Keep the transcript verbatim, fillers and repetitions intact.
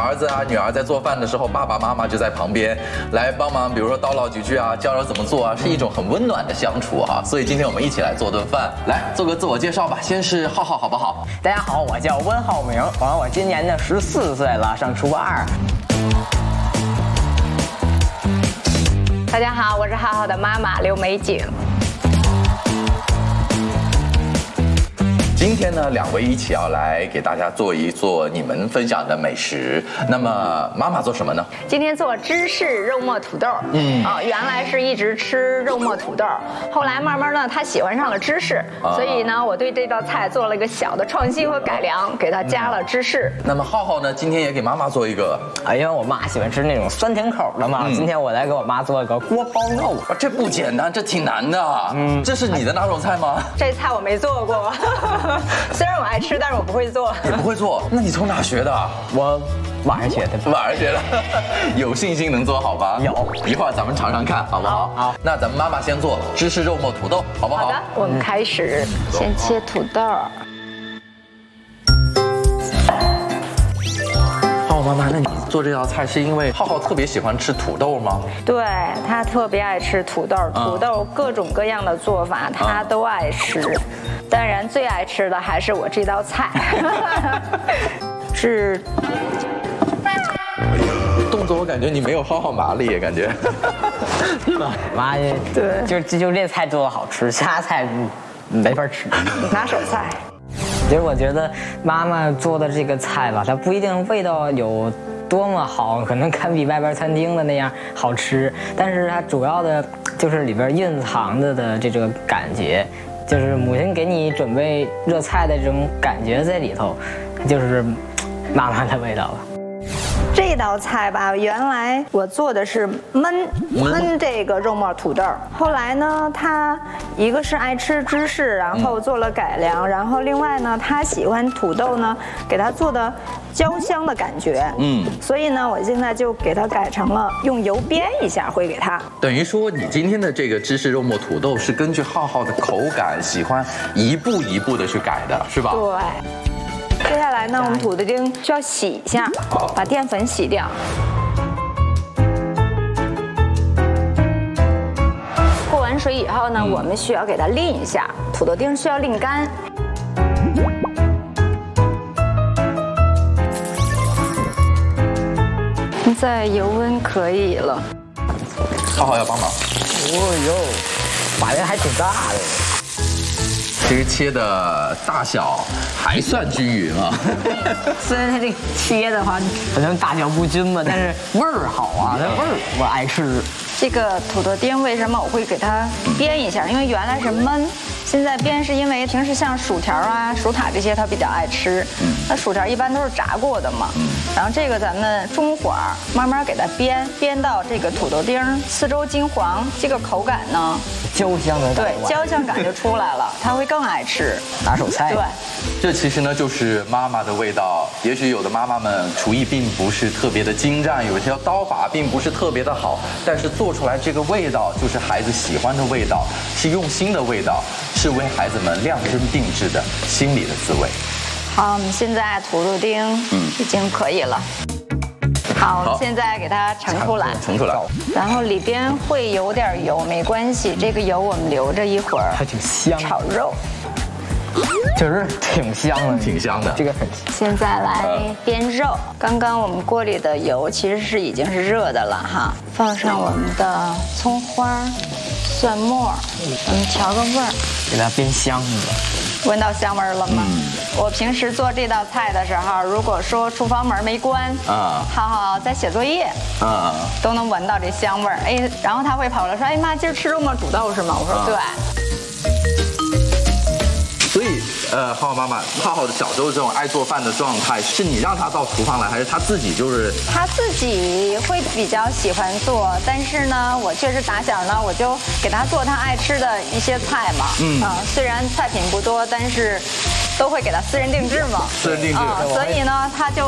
儿子啊、女儿在做饭的时候，爸爸妈妈就在旁边来帮忙，比如说叨唠几句啊，教教怎么做啊，是一种很温暖的相处哈。所以今天我们一起来做顿饭，来做个自我介绍吧。先是浩浩，好不好？ 大家好，我叫温浩明，完我今年呢十四岁了，上初二。 大家好，我是浩浩的妈妈刘美景。 今天呢，两位一起要来给大家做一做你们分享的美食。那么妈妈做什么呢？ 今天做芝士肉末土豆。嗯啊，原来是一直吃肉末土豆，后来慢慢呢，他喜欢上了芝士，啊、所以呢，我对这道菜做了一个小的创新和改良，给他加了芝士。 那么浩浩呢，今天也给妈妈做一个。 哎呀，我妈喜欢吃那种酸甜口的嘛，嗯、今天我来给我妈做一个锅包肉。 啊，这不简单，这挺难的。嗯，这是你的拿手菜吗？ 这菜我没做过。虽然我爱吃，但是我不会做。 也不会做？那你从哪学的？ 我网上学的。 网上学的，有信心能做好吧？ 有， 一会儿咱们尝尝看，好不好？ 好。 那咱们妈妈先做芝士肉末土豆，好不好？ 好的，我们开始，先切土豆。 浩浩妈妈，那你做这道菜是因为浩浩特别喜欢吃土豆吗？ 对，他特别爱吃土豆，土豆各种各样的做法他都爱吃。当然，最爱吃的还是我这道菜，是。 动作我感觉你没有浩浩麻利，感觉。 妈呀， 对， 就就就这菜做的好吃，其他菜没法吃。 拿手菜。 其实我觉得妈妈做的这个菜吧，它不一定味道有多么好，可能堪比外边餐厅的那样好吃，但是它主要的就是里边蕴藏着的这个感觉。就是母亲给你准备热菜的这种感觉在里头，就是妈妈的味道了。 这道菜吧，原来我做的是焖焖这个肉末土豆，后来呢，他一个是爱吃芝士，然后做了改良，然后另外呢，他喜欢土豆呢，给他做的焦香的感觉，嗯，所以呢，我现在就给他改成了用油煸一下，会给他。 等于说，你今天的这个芝士肉末土豆是根据浩浩的口感，喜欢一步一步的去改的，是吧？ 对。接下来呢，我们土豆丁需要洗一下，把淀粉洗掉。过完水以后呢，嗯、我们需要给它淋一下，土豆丁需要淋干。再油温可以了。 浩浩要帮忙。 哦呦，反应还挺大的。 其实切的大小还算均匀啊。 虽然它这个切的话可能大小不均嘛，但是味儿好啊，那味儿我爱吃。 这个土豆丁为什么我会给它煸一下？因为原来是焖，现在煸是因为平时像薯条啊、薯塔这些他比较爱吃，那薯条一般都是炸过的嘛。然后这个咱们中火慢慢给它煸，煸到这个土豆丁四周金黄，这个口感呢， 焦香的对，焦香感就出来了，他会更爱吃。 拿手菜。 对， 这其实呢就是妈妈的味道。也许有的妈妈们厨艺并不是特别的精湛，有些刀法并不是特别的好，但是做出来这个味道就是孩子喜欢的味道，是用心的味道，是为孩子们量身定制的心里的滋味。 好，我们现在土豆丁嗯已经可以了。好，我们现在给它盛出来， 盛出来， 然后里边会有点油，没关系，这个油我们留着一会儿， 还挺香。 炒肉， 确实挺香的， 挺香的。 这个很。 现在来煸肉，刚刚我们锅里的油其实是已经是热的了哈，放上我们的葱花、蒜末，我们调个味儿， 给它煸香了。 闻到香味了吗？嗯、我平时做这道菜的时候，如果说厨房门没关，啊，浩浩在写作业，啊，都能闻到这香味儿。哎，然后他会跑过来说：“哎妈，今儿吃肉末土豆是吗？”我说：“啊、对。” 所以，呃，浩浩妈妈，浩浩的小时候这种爱做饭的状态，是你让他到厨房来，还是他自己就是？ 他自己会比较喜欢做，但是呢，我确实打小呢，我就给他做他爱吃的一些菜嘛。嗯。啊、呃，虽然菜品不多，但是都会给他私人定制嘛。 私人定制。啊、 呃，所以呢，他就